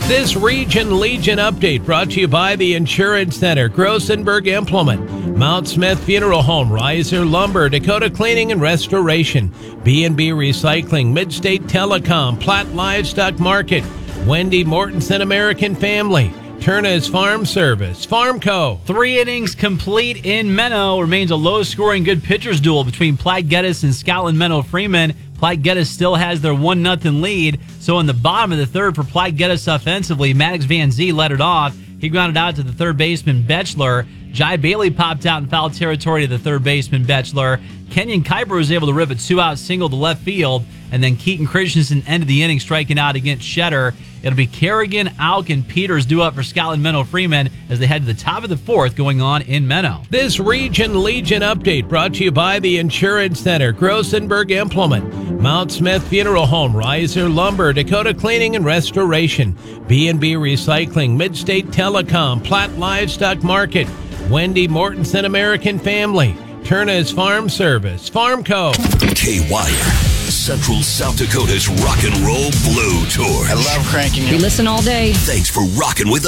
This Region Legion update brought to you by the Insurance Center, Grossenberg Implement, Mount Smith Funeral Home, Riser Lumber, Dakota Cleaning and Restoration, B&B Recycling, Midstate Telecom, Platt Livestock Market, Wendy Mortensen American Family, Turner's Farm Service, Farmco. 3 innings complete in Menno. Remains a low-scoring good pitchers duel between Platte Geddes and Scotland Menno Freeman. Platte Geddes still has their 1-0 lead. So in the bottom of the third for Platte Geddes offensively, Maddox Van Zee led it off. He grounded out to the third baseman, Betchler. Jai Bailey popped out in foul territory to the third baseman, Betchler. Kenyon Kuiper was able to rip a 2-out single to left field. And then Keaton Christensen ended the inning striking out against Shetter. It'll be Kerrigan, Alk, and Peters due up for Scotland Menno Freeman as they head to the top of the fourth going on in Menno. This Region Legion update brought to you by the Insurance Center, Grossenberg Implement, Mount Smith Funeral Home, Riser Lumber, Dakota Cleaning and Restoration, B&B Recycling, Midstate Telecom, Platt Livestock Market, Wendy Mortensen American Family, Turner's Farm Service, Farmco. K-Wire, Central South Dakota's rock and roll blue tour. I love cranking it. We listen all day. Thanks for rocking with us.